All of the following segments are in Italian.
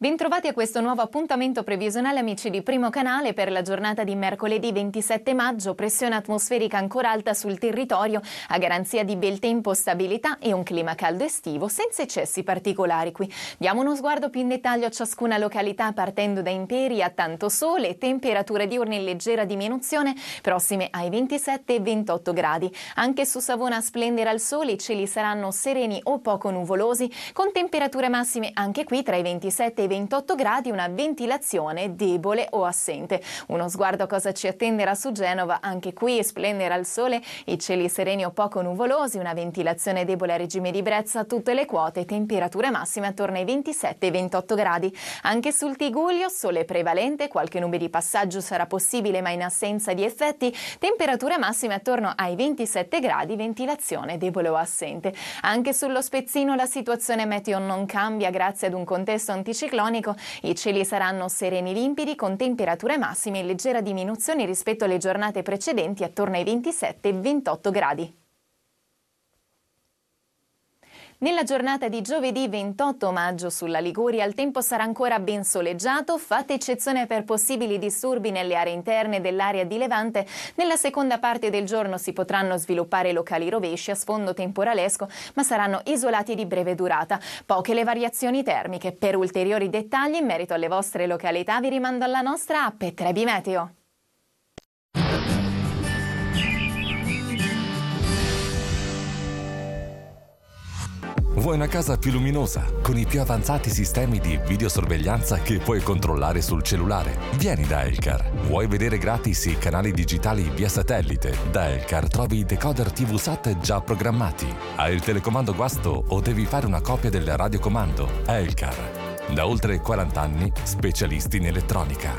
Bentrovati a questo nuovo appuntamento previsionale, amici di Primo Canale, per la giornata di mercoledì 27 maggio. Pressione atmosferica ancora alta sul territorio, a garanzia di bel tempo, stabilità e un clima caldo estivo senza eccessi particolari qui. Diamo uno sguardo più in dettaglio a ciascuna località, partendo da Imperia. Tanto sole, temperature diurne in leggera diminuzione, prossime ai 27 e 28 gradi. Anche su Savona splenderà il sole, i cieli saranno sereni o poco nuvolosi, con temperature massime anche qui tra i 27 e i 28 gradi, una ventilazione debole o assente. Uno sguardo a cosa ci attenderà su Genova, anche qui splenderà il sole, i cieli sereni o poco nuvolosi, una ventilazione debole a regime di brezza a tutte le quote, temperature massime attorno ai 27 e 28 gradi. Anche sul Tigullio sole prevalente, qualche nube di passaggio sarà possibile ma in assenza di effetti, temperature massime attorno ai 27 gradi, ventilazione debole o assente. Anche sullo Spezzino la situazione meteo non cambia grazie ad un contesto anticiclonico. I cieli saranno sereni limpidi con temperature massime in leggera diminuzione rispetto alle giornate precedenti attorno ai 27 e 28 gradi. Nella giornata di giovedì 28 maggio sulla Liguria il tempo sarà ancora ben soleggiato, fatta eccezione per possibili disturbi nelle aree interne dell'area di Levante. Nella seconda parte del giorno si potranno sviluppare locali rovesci a sfondo temporalesco, ma saranno isolati e di breve durata. Poche le variazioni termiche. Per ulteriori dettagli in merito alle vostre località vi rimando alla nostra app Trebi Meteo. Vuoi una casa più luminosa, con i più avanzati sistemi di videosorveglianza che puoi controllare sul cellulare? Vieni da Elcar. Vuoi vedere gratis i canali digitali via satellite? Da Elcar trovi i decoder TV SAT già programmati. Hai il telecomando guasto o devi fare una copia del radiocomando? Elcar. Da oltre 40 anni, specialisti in elettronica.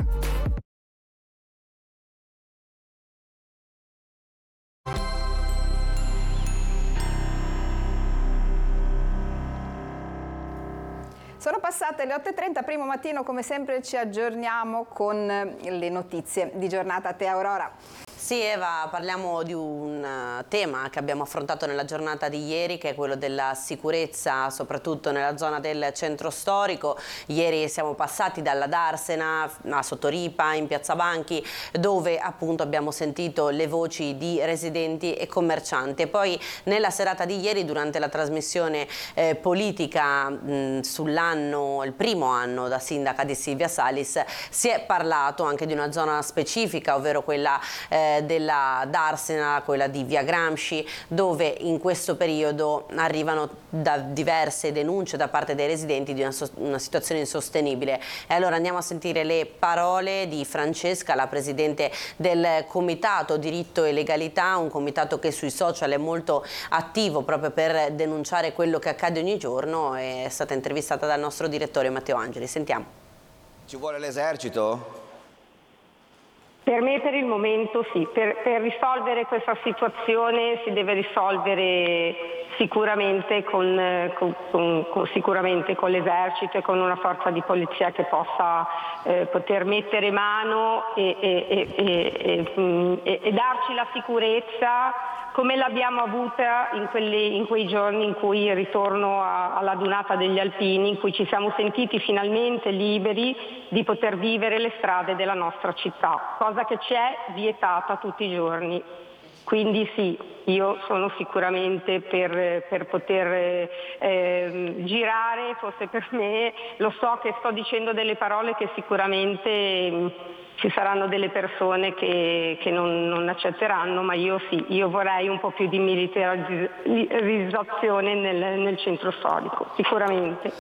Sono passate le 8:30, primo mattino, come sempre ci aggiorniamo con le notizie di giornata. A te Aurora. Sì Eva, parliamo di un tema che abbiamo affrontato nella giornata di ieri, che è quello della sicurezza, soprattutto nella zona del centro storico. Ieri siamo passati dalla Darsena a Sottoripa, in Piazza Banchi, dove appunto abbiamo sentito le voci di residenti e commercianti. E poi nella serata di ieri, durante la trasmissione politica sull'anno, il primo anno da sindaca di Silvia Salis, si è parlato anche di una zona specifica, ovvero quella della Darsena, quella di Via Gramsci, dove in questo periodo arrivano da diverse denunce da parte dei residenti di una situazione insostenibile. E allora andiamo a sentire le parole di Francesca, la presidente del Comitato Diritto e Legalità, un comitato che sui social è molto attivo proprio per denunciare quello che accade ogni giorno. È stata intervistata dal nostro direttore Matteo Angeli. Sentiamo. Ci vuole l'esercito? Per me per il momento sì, per risolvere questa situazione si deve risolvere sicuramente con l'esercito e con una forza di polizia che possa poter mettere mano e darci la sicurezza come l'abbiamo avuta in quei giorni in cui il ritorno alla dunata degli Alpini, in cui ci siamo sentiti finalmente liberi di poter vivere le strade della nostra città, cosa che ci è vietata tutti i giorni. Quindi sì, io sono sicuramente per poter girare, forse per me, lo so che sto dicendo delle parole che sicuramente ci saranno delle persone che non accetteranno, ma io sì, io vorrei un po' più di militarizzazione nel centro storico, sicuramente.